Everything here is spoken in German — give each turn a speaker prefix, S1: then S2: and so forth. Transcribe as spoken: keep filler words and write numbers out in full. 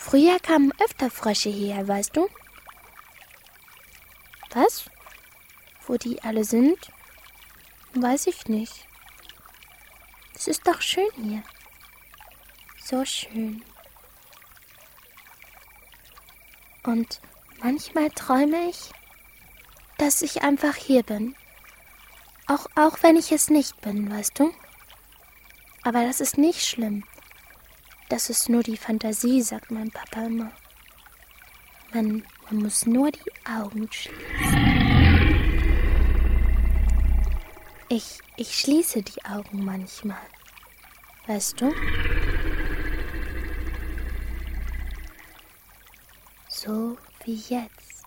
S1: Früher kamen öfter Frösche hierher, weißt du? Was? Wo die alle sind? Weiß ich nicht. Es ist doch schön hier. So schön. Und manchmal träume ich, dass ich einfach hier bin. Auch, auch wenn ich es nicht bin, weißt du? Aber das ist nicht schlimm. Das ist nur die Fantasie, sagt mein Papa immer. Man, man muss nur die Augen schließen. Ich, ich schließe die Augen manchmal. Weißt du? So wie jetzt.